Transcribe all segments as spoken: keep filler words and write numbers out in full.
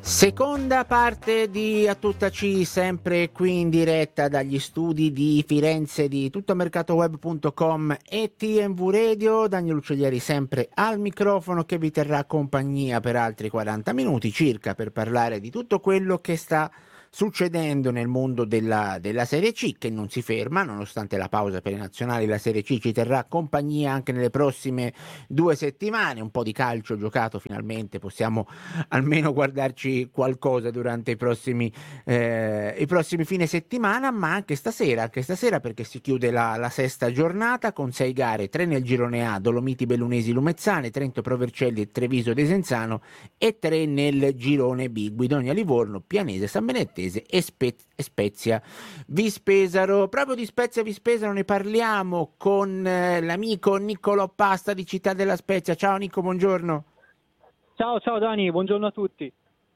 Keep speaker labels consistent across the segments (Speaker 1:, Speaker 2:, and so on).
Speaker 1: Seconda parte di A Tutta C, sempre qui in diretta dagli studi di Firenze di tuttomercatoweb punto com e T M V Radio. Daniele Uccellieri sempre al microfono, che vi terrà compagnia per altri quaranta minuti circa per parlare di tutto quello che sta succedendo nel mondo della, della Serie C, che non si ferma nonostante la pausa per i nazionali. La Serie C ci terrà compagnia anche nelle prossime due settimane. Un po' di calcio giocato finalmente, possiamo almeno guardarci qualcosa durante i prossimi eh, i prossimi fine settimana, ma anche stasera anche stasera perché si chiude la, la sesta giornata con sei gare, tre nel girone A: Dolomiti Bellunesi Lumezzane, Trento Pro Vercelli, Treviso Desenzano, e tre nel girone B: Guidonia Livorno, Pianese San Benettese e, Spe- e Spezia Vispesaro. Proprio di Spezia Vispesaro ne parliamo con eh, l'amico Niccolò Pasta di Città della Spezia. Ciao Nico, buongiorno.
Speaker 2: Ciao, ciao Dani, buongiorno a tutti.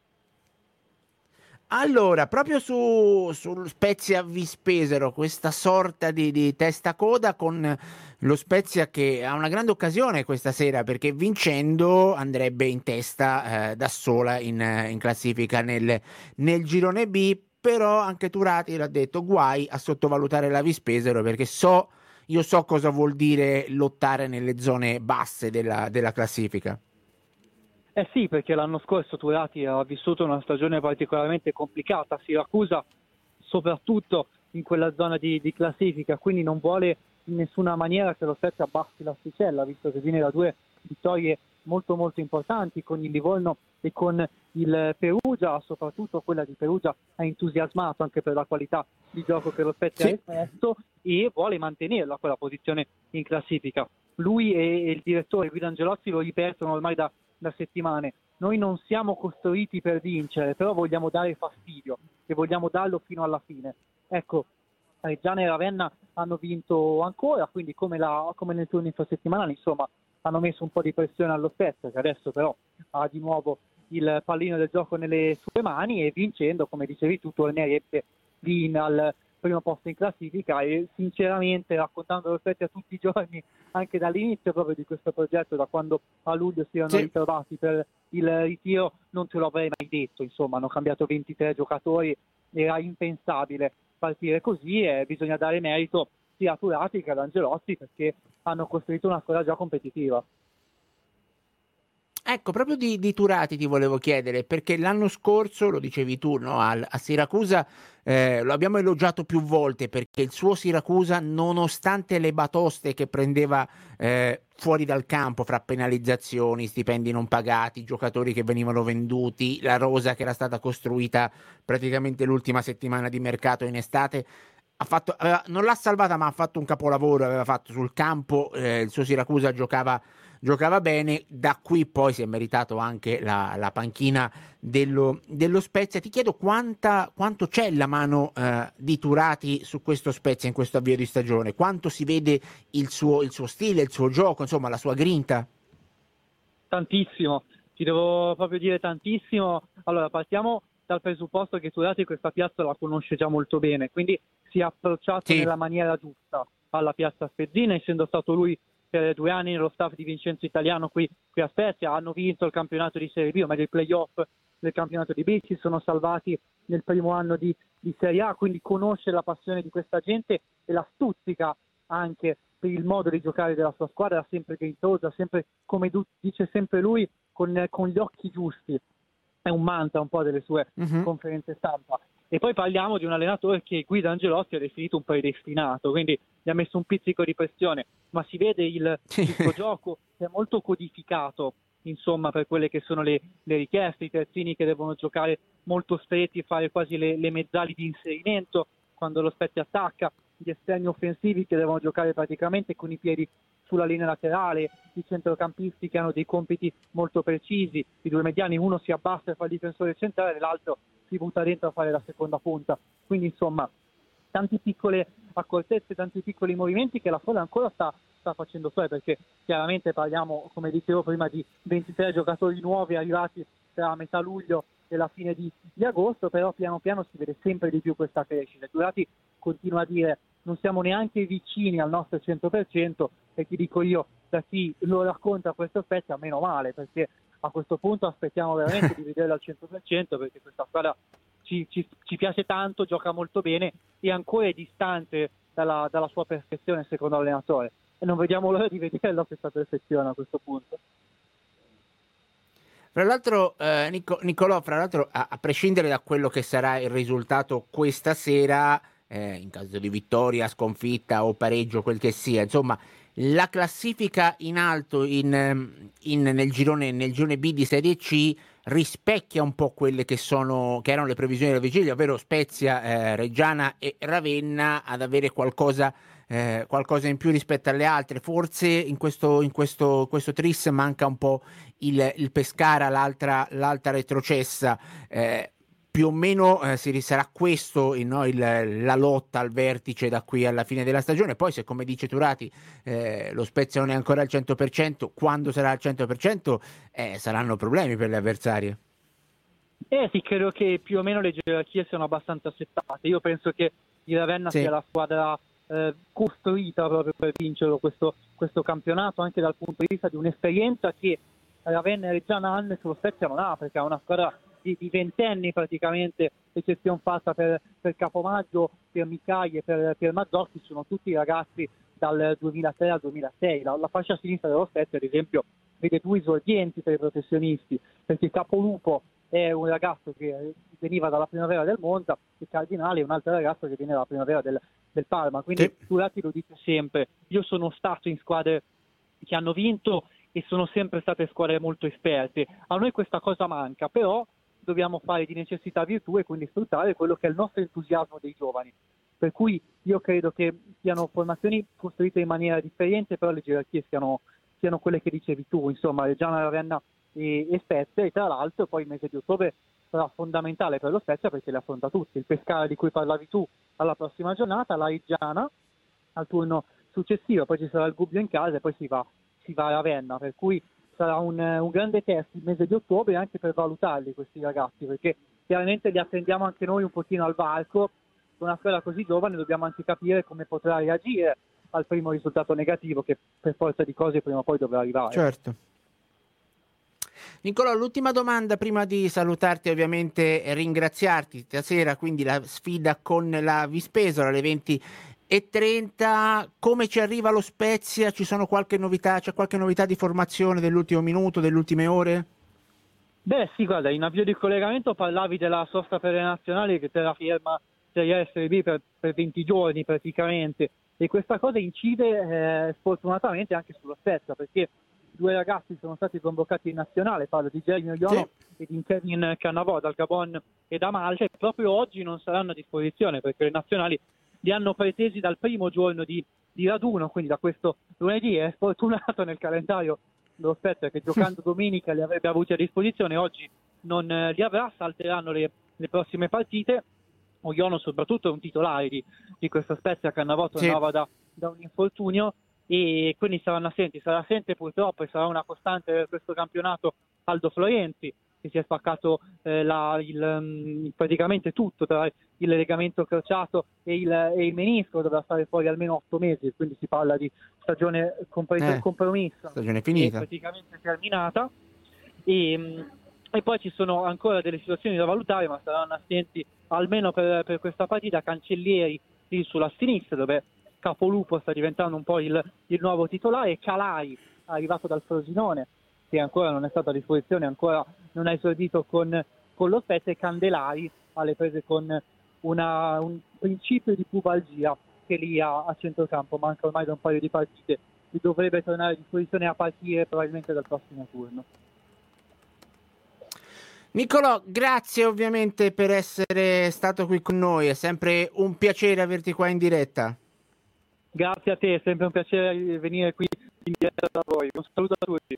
Speaker 1: Allora, proprio su sul Spezia Vispesaro, questa sorta di, di testacoda con lo Spezia che ha una grande occasione questa sera, perché vincendo andrebbe in testa eh, da sola in, in classifica nel, nel girone B. Però anche Turati l'ha detto: guai a sottovalutare la Vispesaro, perché so io so cosa vuol dire lottare nelle zone basse della, della classifica.
Speaker 2: Eh sì, perché l'anno scorso Turati ha vissuto una stagione particolarmente complicata, Siracusa soprattutto in quella zona di, di classifica, quindi non vuole in nessuna maniera che lo Spezia abbassi l'asticella, visto che viene da due vittorie molto molto importanti con il Livorno e con il Perugia. Soprattutto quella di Perugia ha entusiasmato anche per la qualità di gioco che lo Spezia
Speaker 1: Sì.
Speaker 2: ha espresso, e vuole mantenerla quella posizione in classifica. Lui e il direttore Guido Angelozzi lo ripetono ormai da da settimane: noi non siamo costruiti per vincere, però vogliamo dare fastidio e vogliamo darlo fino alla fine. Ecco, Reggiana e Ravenna hanno vinto ancora, quindi come, la, come nel turno infrasettimanale, insomma, hanno messo un po' di pressione allo Spezia, che adesso però ha di nuovo il pallino del gioco nelle sue mani, e vincendo, come dicevi tu, tornerebbe lì in, al primo posto in classifica. E sinceramente, raccontando lo Spezia tutti i giorni, anche dall'inizio proprio di questo progetto, da quando a luglio si erano
Speaker 1: Sì.
Speaker 2: ritrovati per il ritiro, non te lo avrei mai detto. Insomma, hanno cambiato ventitré giocatori, era impensabile partire così, e bisogna dare merito sia a Turati che ad Angelotti, perché hanno costruito una squadra già competitiva.
Speaker 1: Ecco, proprio di, di Turati ti volevo chiedere, perché l'anno scorso, lo dicevi tu, no, al, a Siracusa eh, lo abbiamo elogiato più volte, perché il suo Siracusa, nonostante le batoste che prendeva eh, fuori dal campo, fra penalizzazioni, stipendi non pagati, giocatori che venivano venduti, la rosa che era stata costruita praticamente l'ultima settimana di mercato in estate, ha fatto, aveva, non l'ha salvata, ma ha fatto un capolavoro. Aveva fatto sul campo, eh, il suo Siracusa giocava giocava bene. Da qui poi si è meritato anche la, la panchina dello, dello Spezia. Ti chiedo quanta, quanto c'è la mano eh, di Turati su questo Spezia in questo avvio di stagione, quanto si vede il suo, il suo stile, il suo gioco, insomma la sua grinta.
Speaker 2: Tantissimo, ti devo proprio dire tantissimo. Allora, partiamo dal presupposto che Turati questa piazza la conosce già molto bene, quindi si è approcciato
Speaker 1: Sì.
Speaker 2: nella maniera giusta alla piazza spezzina, essendo stato lui per due anni nello staff di Vincenzo Italiano qui, qui a Spezia. Hanno vinto il campionato di Serie B, o meglio i playoff del campionato di B, si sono salvati nel primo anno di, di Serie A, quindi conosce la passione di questa gente e la stuzzica anche per il modo di giocare della sua squadra, sempre grintosa, sempre, come du- dice sempre lui, con, con gli occhi giusti. È un mantra un po' delle sue
Speaker 1: Mm-hmm.
Speaker 2: conferenze stampa. E poi parliamo di un allenatore che Guido Angelotti ha definito un predestinato, quindi gli ha messo un pizzico di pressione, ma si vede il,
Speaker 1: Sì.
Speaker 2: il suo gioco che è molto codificato, insomma, per quelle che sono le, le richieste, i terzini che devono giocare molto stretti, fare quasi le, le mezzali di inserimento quando lo Spezia attacca, gli esterni offensivi che devono giocare praticamente con i piedi sulla linea laterale, i centrocampisti che hanno dei compiti molto precisi, i due mediani, uno si abbassa e fa il difensore centrale, l'altro si butta dentro a fare la seconda punta. Quindi insomma, tante piccole accortezze, tanti piccoli movimenti che la squadra ancora sta, sta facendo suoi, perché chiaramente parliamo, come dicevo prima, di ventitré giocatori nuovi arrivati tra metà luglio e la fine di, di agosto, però piano piano si vede sempre di più questa crescita. Turati continua a dire: non siamo neanche vicini al nostro cento per cento, e ti dico io, da chi lo racconta questo Spezia, meno male, perché a questo punto aspettiamo veramente di vederla al cento per cento, perché questa squadra ci, ci, ci piace tanto, gioca molto bene e ancora è distante dalla, dalla sua perfezione secondo l'allenatore, e non vediamo l'ora di vederla questa perfezione a questo punto.
Speaker 1: Fra l'altro, eh, Nico, Nicolò, fra l'altro, a, a prescindere da quello che sarà il risultato questa sera, eh, in caso di vittoria, sconfitta o pareggio, quel che sia, insomma, la classifica in alto in, in, nel, girone, nel girone B di Serie C rispecchia un po' quelle che sono che erano le previsioni della vigilia, ovvero Spezia, eh, Reggiana e Ravenna ad avere qualcosa Eh, qualcosa in più rispetto alle altre. Forse in questo, in questo, questo tris manca un po' il, il Pescara, l'altra, l'altra retrocessa. Eh, più o meno eh, si sarà questo no, il, la lotta al vertice da qui alla fine della stagione. Poi, se come dice Turati, eh, lo Spezia non è ancora al cento per cento, quando sarà al cento per cento eh, saranno problemi per le avversarie.
Speaker 2: Eh sì, credo che più o meno le gerarchie siano abbastanza settate. Io penso che il Ravenna
Speaker 1: sì.
Speaker 2: sia la squadra Eh, costruita proprio per vincerlo questo, questo campionato, anche dal punto di vista di un'esperienza che Ravenna e Reggiana hanno e che lo Spezia non ha, perché è una squadra di, di ventenni praticamente, eccezione fatta per, per Capomaggio, per Micai e per, per Mazzocchi, sono tutti ragazzi dal duemilatré al duemilasei. La, la fascia sinistra dello Spezia, ad esempio, vede due esordienti per i professionisti, perché Capolupo è un ragazzo che veniva dalla Primavera del Monza e Cardinale è un altro ragazzo che viene dalla Primavera del, del Parma, quindi sì. Turati lo dice sempre, io sono stato in squadre che hanno vinto e sono sempre state squadre molto esperte, a noi questa cosa manca, però dobbiamo fare di necessità virtù e quindi sfruttare quello che è il nostro entusiasmo dei giovani, per cui io credo che siano formazioni costruite in maniera differente, però le gerarchie siano, siano quelle che dicevi tu, insomma Reggiana, Ravenna e, e Spezia, e tra l'altro poi il mese di ottobre sarà fondamentale per lo Spezia perché le affronta tutti, il Pescara di cui parlavi tu alla prossima giornata, la Reggiana al turno successivo, poi ci sarà il Gubbio in casa e poi si va, si va a Ravenna, per cui sarà un, un grande test il mese di ottobre anche per valutarli questi ragazzi, perché chiaramente li attendiamo anche noi un pochino al varco, con una squadra così giovane dobbiamo anche capire come potrà reagire al primo risultato negativo che per forza di cose prima o poi dovrà arrivare.
Speaker 1: Certo. Nicolò, l'ultima domanda prima di salutarti, ovviamente ringraziarti stasera, quindi la sfida con la Vispesola alle venti e trenta, come ci arriva lo Spezia? Ci sono qualche novità, c'è qualche novità di formazione dell'ultimo minuto, delle ultime ore?
Speaker 2: Beh sì, guarda, in avvio di collegamento parlavi della sosta per le nazionali che terrà ferma Serie A e Serie B per, per venti giorni praticamente, e questa cosa incide eh, sfortunatamente anche sullo Spezia, perché due ragazzi sono stati convocati in nazionale, parlo di Jeremy Oyono sì. e di Kevin Cannavò dal Gabon e da Malta, e proprio oggi non saranno a disposizione perché le nazionali li hanno pretesi dal primo giorno di, di raduno, quindi da questo lunedì. È sfortunato nel calendario dello Spezia che giocando domenica li avrebbe avuti a disposizione, oggi non eh, li avrà, salteranno le, le prossime partite. Oyono soprattutto è un titolare di, di questa Spezia, Cannavò tornava sì. da, da un infortunio, e quindi saranno assenti, sarà assente purtroppo e sarà una costante per questo campionato Aldo Florenzi, che si è spaccato eh, la, il, praticamente tutto tra il legamento crociato e il, e il menisco, dovrà stare fuori almeno otto mesi, quindi si parla di stagione compre- eh, compromessa,
Speaker 1: stagione finita,
Speaker 2: praticamente terminata, e, e poi ci sono ancora delle situazioni da valutare, ma saranno assenti almeno per, per questa partita Cancellieri lì sulla sinistra, dove Capolupo sta diventando un po' il, il nuovo titolare, Calai arrivato dal Frosinone che ancora non è stato a disposizione, ancora non ha esordito con, con lo Spezia, e Candelari alle prese con una, un principio di pubalgia che lì a, a centrocampo manca ormai da un paio di partite e dovrebbe tornare a disposizione a partire probabilmente dal prossimo turno.
Speaker 1: Nicolò, grazie ovviamente per essere stato qui con noi, è sempre un piacere averti qua in diretta.
Speaker 2: Grazie a te, è sempre un piacere venire qui in diretta da voi. Un saluto a tutti.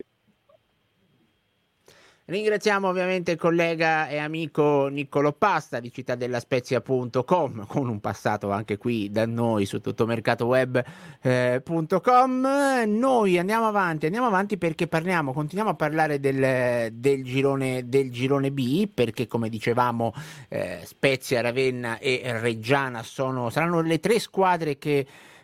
Speaker 1: Ringraziamo ovviamente il collega e amico Niccolò Pasta di cittadellaspezia punto com, con un passato anche qui da noi su tuttomercatoweb punto com. Eh, noi andiamo avanti, andiamo avanti perché parliamo, continuiamo a parlare del, del, girone, del girone B, perché come dicevamo eh, Spezia, Ravenna e Reggiana sono, saranno le tre squadre che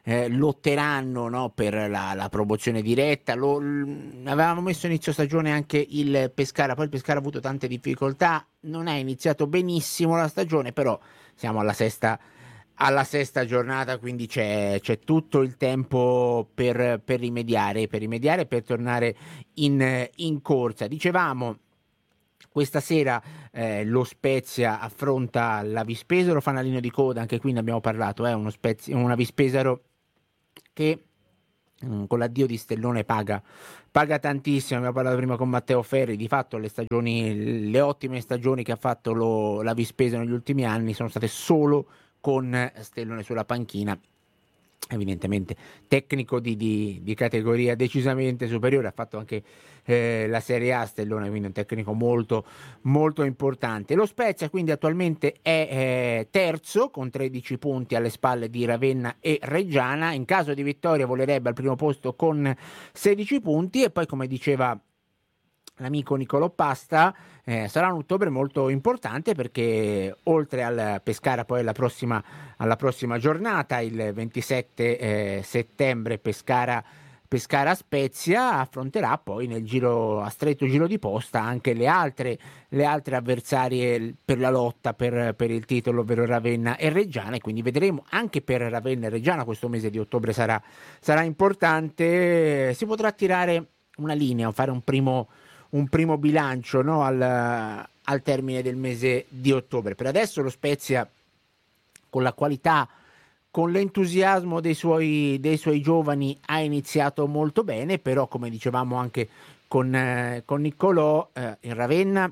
Speaker 1: eh, lotteranno, no, per la, la promozione diretta. Lo, l, avevamo messo inizio stagione anche il Pescara, poi il Pescara ha avuto tante difficoltà, non è iniziato benissimo la stagione, però siamo alla sesta alla sesta giornata, quindi c'è, c'è tutto il tempo per, per rimediare, per rimediare, per tornare in, in corsa. Dicevamo, questa sera eh, lo Spezia affronta la Vispesaro, fanalino di coda, anche qui ne abbiamo parlato, è eh, uno Spezia, una Vispesaro che mh, con l'addio di Stellone paga, paga tantissimo. Abbiamo parlato prima con Matteo Ferri, di fatto le stagioni, le ottime stagioni che ha fatto lo, la Vispesaro negli ultimi anni sono state solo con Stellone sulla panchina, evidentemente tecnico di, di, di categoria decisamente superiore, ha fatto anche eh, la Serie A Stellone, quindi un tecnico molto molto importante. Lo Spezia quindi attualmente è eh, terzo con tredici punti alle spalle di Ravenna e Reggiana, in caso di vittoria volerebbe al primo posto con sedici punti, e poi, come diceva l'amico Nicolò Pasta, eh, sarà un ottobre molto importante, perché oltre al Pescara poi alla prossima, alla prossima giornata, il ventisette eh, settembre, Pescara, Pescara Spezia, affronterà poi nel giro, a stretto giro di posta, anche le altre, le altre avversarie per la lotta per, per il titolo, ovvero Ravenna e Reggiana, e quindi vedremo anche per Ravenna e Reggiana questo mese di ottobre sarà, sarà importante. Si potrà tirare una linea, fare un primo un primo bilancio, no, al, al termine del mese di ottobre. Per adesso lo Spezia, con la qualità, con l'entusiasmo dei suoi, dei suoi giovani, ha iniziato molto bene, però come dicevamo anche con, eh, con Niccolò, eh, in Ravenna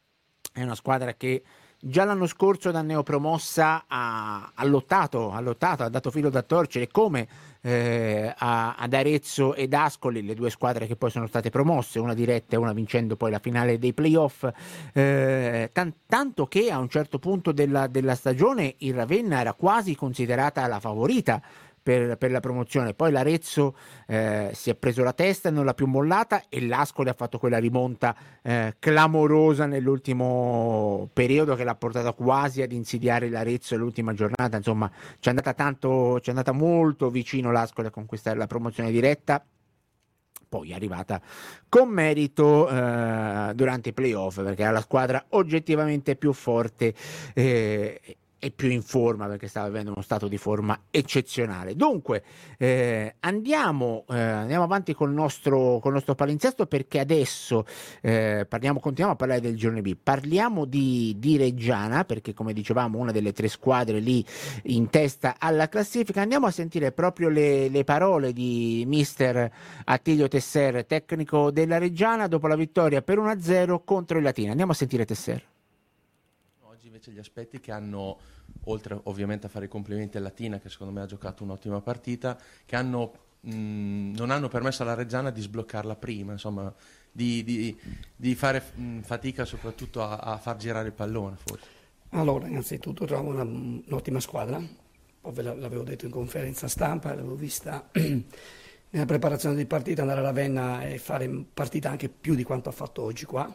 Speaker 1: è una squadra che già l'anno scorso da neopromossa ha, ha lottato, ha lottato, ha dato filo da torcere, come eh, a, ad Arezzo ed Ascoli, le due squadre che poi sono state promosse, una diretta e una vincendo poi la finale dei playoff, eh, tan, tanto che a un certo punto della, della stagione il Ravenna era quasi considerata la favorita Per, per la promozione. Poi l'Arezzo eh, si è preso la testa e non l'ha più mollata, e l'Ascoli ha fatto quella rimonta eh, clamorosa nell'ultimo periodo che l'ha portata quasi ad insidiare l'Arezzo nell'ultima giornata. Insomma, c'è andata tanto, c'è andata molto vicino l'Ascoli a conquistare la promozione diretta, poi è arrivata con merito eh, durante i playoff, perché era la squadra oggettivamente più forte eh, e più in forma, perché stava avendo uno stato di forma eccezionale. Dunque eh, andiamo, eh, andiamo avanti col nostro, col nostro palinsesto, perché adesso eh, parliamo, continuiamo a parlare del girone B, parliamo di, di Reggiana, perché come dicevamo una delle tre squadre lì in testa alla classifica. Andiamo a sentire proprio le, le parole di mister Attilio Tesser, tecnico della Reggiana, dopo la vittoria per uno a zero contro il Latina. Andiamo a sentire Tesser.
Speaker 3: Invece gli aspetti che hanno, oltre ovviamente a fare i complimenti al Latina, che secondo me ha giocato un'ottima partita, che hanno, mh, non hanno permesso alla Reggiana di sbloccarla prima, insomma, di, di, di fare mh, fatica soprattutto a, a far girare il pallone, forse.
Speaker 4: Allora, innanzitutto trovo una, un'ottima squadra, poi ve l'avevo detto in conferenza stampa, l'avevo vista nella preparazione di partita, andare a Ravenna e fare partita anche più di quanto ha fatto oggi qua,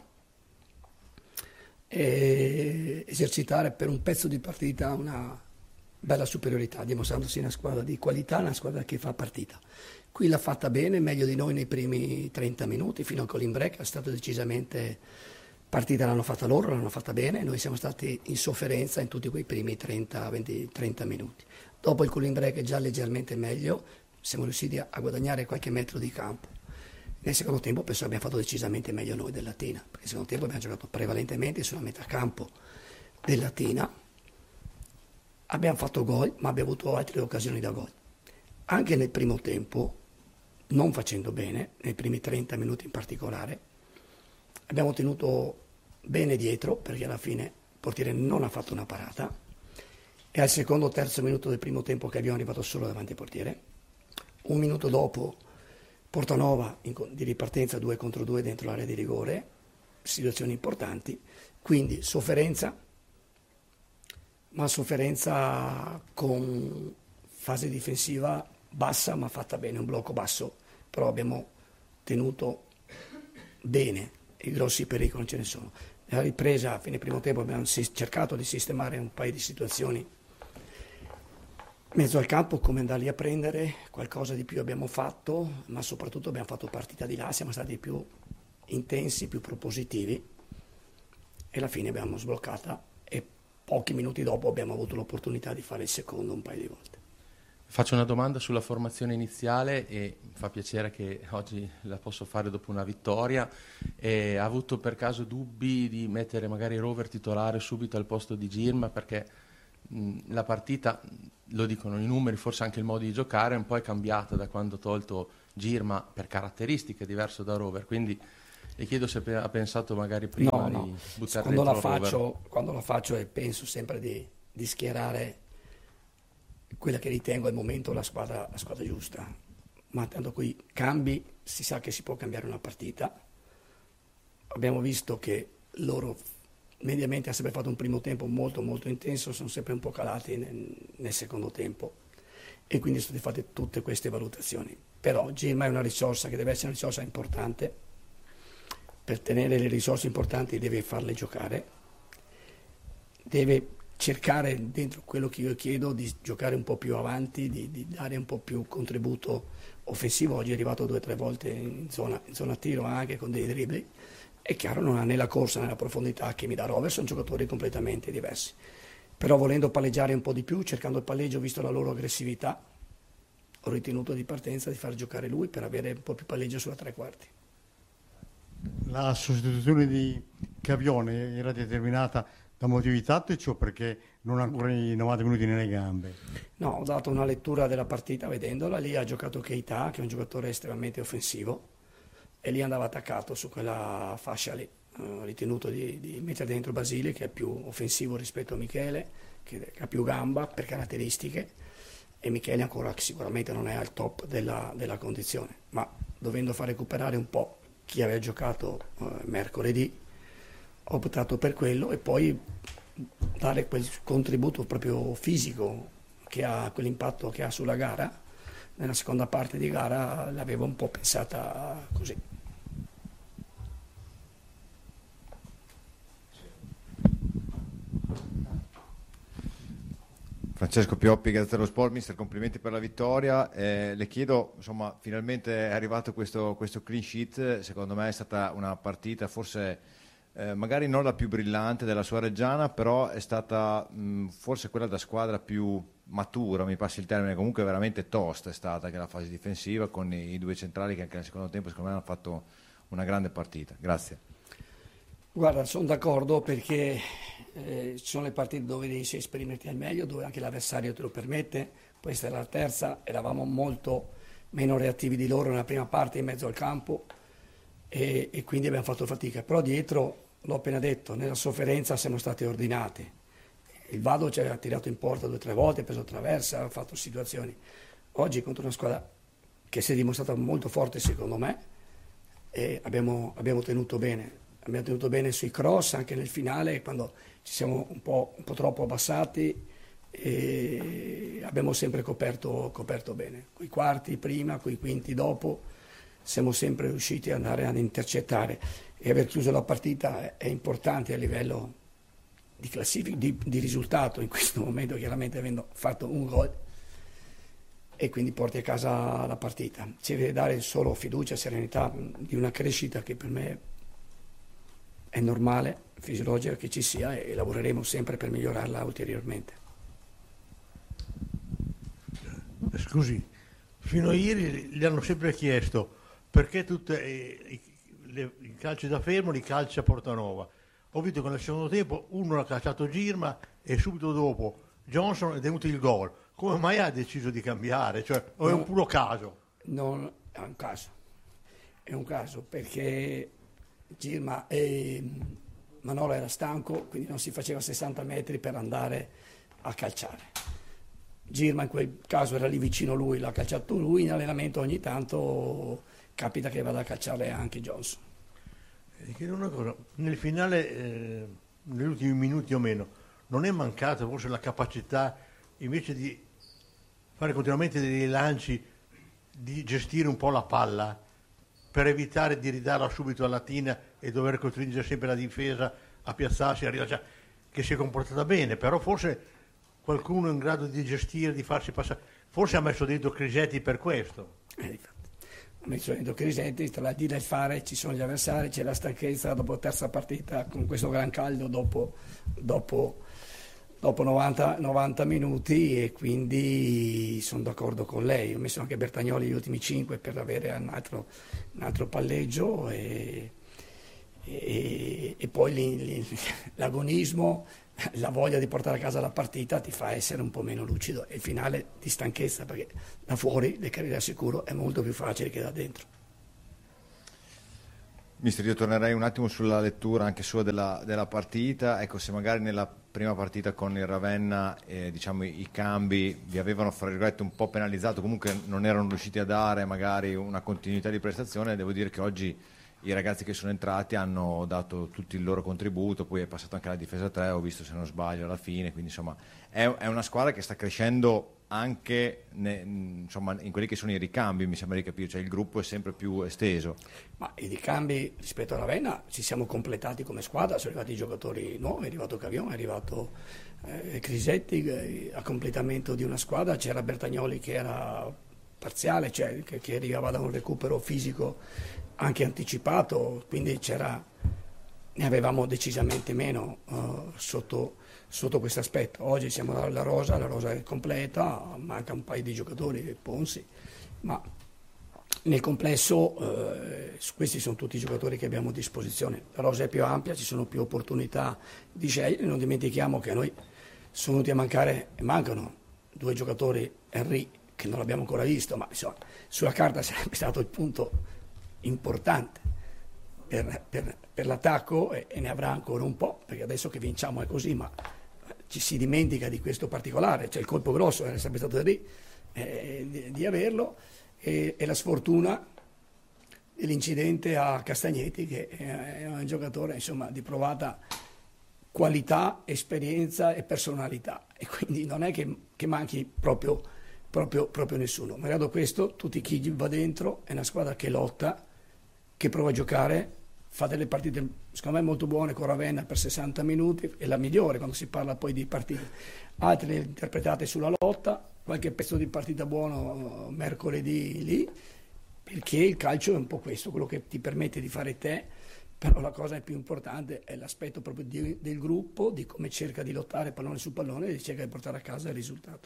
Speaker 4: e esercitare per un pezzo di partita una bella superiorità, dimostrandosi una squadra di qualità, una squadra che fa partita. Qui l'ha fatta bene, meglio di noi nei primi trenta minuti, fino al call in break, è stato decisamente partita, l'hanno fatta loro, l'hanno fatta bene, noi siamo stati in sofferenza in tutti quei primi trenta venti trenta minuti. Dopo il call in break è già leggermente meglio, siamo riusciti a guadagnare qualche metro di campo. Nel secondo tempo penso che abbiamo fatto decisamente meglio noi del Latina, perché nel secondo tempo abbiamo giocato prevalentemente sulla metà campo del Latina, abbiamo fatto gol, ma abbiamo avuto altre occasioni da gol. Anche nel primo tempo, non facendo bene, nei primi trenta minuti in particolare, abbiamo tenuto bene dietro, perché alla fine il portiere non ha fatto una parata, e al secondo o terzo minuto del primo tempo che abbiamo arrivato solo davanti al portiere. Un minuto dopo Portanova in, di ripartenza due contro due dentro l'area di rigore, situazioni importanti, quindi sofferenza, ma sofferenza con fase difensiva bassa ma fatta bene, un blocco basso, però abbiamo tenuto bene, i grossi pericoli non ce ne sono. Nella ripresa a fine primo tempo abbiamo cercato di sistemare un paio di situazioni Mezzo al campo, come andarli a prendere, qualcosa di più abbiamo fatto, ma soprattutto abbiamo fatto partita di là, siamo stati più intensi, più propositivi e alla fine abbiamo sbloccata e pochi minuti dopo abbiamo avuto l'opportunità di fare il secondo un paio di volte.
Speaker 3: Faccio una domanda sulla formazione iniziale e fa piacere che oggi la posso fare dopo una vittoria. E ha avuto per caso dubbi di mettere magari Rover titolare subito al posto di Girma, perché mh, la partita, lo dicono i numeri, forse anche il modo di giocare un po' è cambiata da quando ha tolto Girma per caratteristiche diverso da Rover, quindi le chiedo se ha pensato magari prima
Speaker 4: no, no.
Speaker 3: di buttare
Speaker 4: quando
Speaker 3: dentro
Speaker 4: la
Speaker 3: Rover.
Speaker 4: faccio, quando la faccio e penso sempre di, di schierare quella che ritengo al momento la squadra, la squadra giusta, ma tanto qui cambi, si sa che si può cambiare una partita. Abbiamo visto che loro mediamente hanno sempre fatto un primo tempo molto molto intenso, sono sempre un po' calati nel, nel secondo tempo e quindi sono state fatte tutte queste valutazioni. Però Girma è una risorsa che deve essere una risorsa importante, per tenere le risorse importanti deve farle giocare, deve cercare dentro quello che io chiedo di giocare un po' più avanti, di, di dare un po' più contributo offensivo. Oggi è arrivato due o tre volte in zona, in zona tiro anche con dei dribbli. È chiaro, non ha né la corsa né la profondità che mi dà Rover, sono giocatori completamente diversi. Però volendo palleggiare un po' di più, cercando il palleggio, visto la loro aggressività, ho ritenuto di partenza di far giocare lui per avere un po' più palleggio sulla tre quarti.
Speaker 5: La sostituzione di Cavione era determinata da motivi tattici o perché non ha ancora i novanta minuti nelle gambe?
Speaker 4: No, ho dato una lettura della partita vedendola, lì ha giocato Keita, che è un giocatore estremamente offensivo, e lì andava attaccato su quella fascia lì. Ho ritenuto di, di mettere dentro Basile, che è più offensivo rispetto a Michele, che ha più gamba per caratteristiche, e Michele ancora sicuramente non è al top della, della condizione, ma dovendo far recuperare un po' chi aveva giocato eh, mercoledì, ho optato per quello e poi dare quel contributo proprio fisico che ha, quell'impatto che ha sulla gara. Nella seconda parte di gara l'avevo un po' pensata così.
Speaker 6: Francesco Pioppi, Gazzetta dello Sport. Mister, complimenti per la vittoria. Eh, le chiedo, insomma, finalmente è arrivato questo, questo clean sheet. Secondo me è stata una partita forse eh, magari non la più brillante della sua Reggiana, però è stata mh, forse quella da squadra più matura, mi passi il termine, comunque veramente tosta è stata anche la fase difensiva, con i, i due centrali che anche nel secondo tempo secondo me hanno fatto una grande partita. Grazie.
Speaker 4: Guarda, sono d'accordo perché eh, ci sono le partite dove riesci a esprimerti al meglio, dove anche l'avversario te lo permette. Questa è la terza, eravamo molto meno reattivi di loro nella prima parte in mezzo al campo e, e quindi abbiamo fatto fatica. Però dietro, l'ho appena detto, nella sofferenza siamo stati ordinati. Il Vado ci aveva tirato in porta due o tre volte, preso traversa, ha fatto situazioni. Oggi contro una squadra che si è dimostrata molto forte secondo me e abbiamo, abbiamo tenuto bene. Abbiamo tenuto bene sui cross anche nel finale, quando ci siamo un po', un po' troppo abbassati e abbiamo sempre coperto, coperto bene. Coi quarti prima, coi quinti dopo, siamo sempre riusciti ad andare ad intercettare e aver chiuso la partita è importante a livello di classifica, di, di risultato in questo momento, chiaramente avendo fatto un gol e quindi porti a casa la partita. Ci deve dare solo fiducia, serenità di una crescita che per me è normale, fisiologica che ci sia e lavoreremo sempre per migliorarla ulteriormente.
Speaker 5: Scusi, fino a ieri gli hanno sempre chiesto perché tutti i, i calci da fermo li calcia a Portanova. Ho visto che nel secondo tempo uno l'ha calciato Girma e subito dopo Johnson è venuto il gol. Come mai ha deciso di cambiare? Cioè, o è no, un puro caso?
Speaker 4: Non è un caso, è un caso perché Girma e Manolo era stanco, quindi non si faceva sessanta metri per andare a calciare. Girma in quel caso era lì vicino a lui, l'ha calciato lui, in allenamento ogni tanto capita che vada a calciare anche Johnson.
Speaker 5: E chiedo una cosa, nel finale, eh, negli ultimi minuti o meno, non è mancata forse la capacità invece di fare continuamente dei lanci, di gestire un po' la palla per evitare di ridarla subito alla Latina e dover costringere sempre la difesa a piazzarsi, a rilasciare, che si è comportata bene, però forse qualcuno in grado di gestire, di farsi passare. Forse ha messo dentro Crisetti per questo.
Speaker 4: Eh, ha messo dentro Crisetti, tra la dire e il fare ci sono gli avversari, c'è la stanchezza dopo terza partita con questo gran caldo dopo, dopo, dopo novanta, novanta minuti, e quindi sono d'accordo con lei. Ho messo anche Bertagnoli gli ultimi cinque per avere un altro, un altro palleggio, e, e, e poi li, li, l'agonismo, la voglia di portare a casa la partita ti fa essere un po' meno lucido, e il finale di stanchezza, perché da fuori le carriere al sicuro è molto più facile che da dentro.
Speaker 6: Mister, io tornerei un attimo sulla lettura anche sua della, della partita. Ecco, se magari nella prima partita con il Ravenna eh, diciamo, i cambi vi avevano, fra virgolette, un po' penalizzato, comunque non erano riusciti a dare magari una continuità di prestazione, devo dire che oggi i ragazzi che sono entrati hanno dato tutto il loro contributo, poi è passato anche la difesa tre, ho visto, se non sbaglio, alla fine, quindi insomma è, è una squadra che sta crescendo anche ne, insomma, in quelli che sono i ricambi, mi sembra di capire, cioè il gruppo è sempre più esteso.
Speaker 4: Ma i ricambi rispetto a Ravenna ci siamo completati come squadra, sono arrivati i giocatori nuovi, è arrivato Cavion, è arrivato eh, Crisetti, eh, a completamento di una squadra c'era Bertagnoli che era parziale, cioè che, che arrivava da un recupero fisico anche anticipato, quindi c'era, ne avevamo decisamente meno uh, sotto, sotto questo aspetto. Oggi siamo alla rosa, la rosa è completa, manca un paio di giocatori, Ponzi, ma nel complesso eh, questi sono tutti i giocatori che abbiamo a disposizione. La rosa è più ampia, ci sono più opportunità di scegliere, non dimentichiamo che a noi sono venuti a mancare, e mancano due giocatori, Henry, che non l'abbiamo ancora visto, ma insomma sulla carta sarebbe stato il punto importante per, per, per l'attacco, e, e ne avrà ancora un po', perché adesso che vinciamo è così, ma ci si dimentica di questo particolare, cioè il colpo grosso era sempre stato lì, eh, di, di averlo, e, e la sfortuna dell'incidente a Castagneti, che è un giocatore insomma di provata qualità, esperienza e personalità, e quindi non è che, che manchi proprio, proprio, proprio nessuno. Malgrado questo, tutti chi va dentro è una squadra che lotta, che prova a giocare, fa delle partite secondo me molto buone con Ravenna per sessanta minuti, è la migliore quando si parla poi di partite, altre interpretate sulla lotta, qualche pezzo di partita buono mercoledì lì, perché il calcio è un po' questo, quello che ti permette di fare te, però la cosa più importante è l'aspetto proprio di, del gruppo, di come cerca di lottare pallone su pallone e cerca di portare a casa il risultato.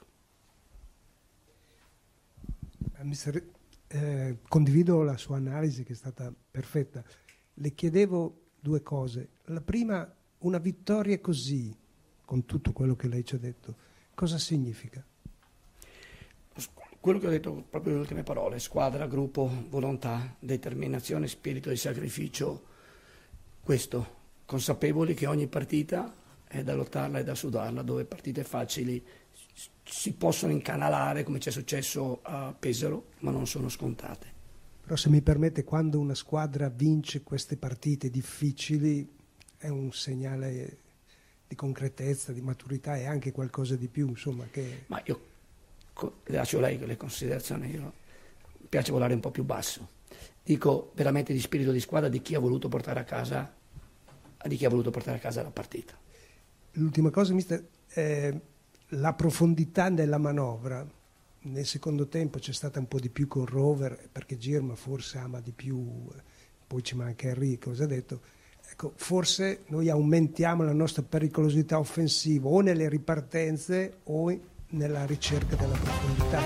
Speaker 7: Mister, eh, condivido la sua analisi che è stata perfetta. Le chiedevo due cose. La prima, una vittoria così, con tutto quello che lei ci ha detto, cosa significa?
Speaker 4: Quello che ho detto proprio le ultime parole: squadra, gruppo, volontà, determinazione, spirito di sacrificio, questo, consapevoli che ogni partita è da lottarla e da sudarla, dove partite facili si possono incanalare come ci è successo a Pesaro, ma non sono scontate.
Speaker 7: Però se mi permette, quando una squadra vince queste partite difficili è un segnale di concretezza, di maturità e anche qualcosa di più, insomma, che... Ma
Speaker 4: io lascio lei le considerazioni, io mi piace volare un po' più basso. Dico veramente di spirito di squadra di chi ha voluto portare a casa di chi ha voluto portare a casa la partita.
Speaker 7: L'ultima cosa, mister, eh, la profondità della manovra. Nel secondo tempo c'è stata un po' di più con Rover, perché Girma forse ama di più, poi ci manca Henry, cosa ha detto. Ecco, forse noi aumentiamo la nostra pericolosità offensiva o nelle ripartenze o nella ricerca della profondità.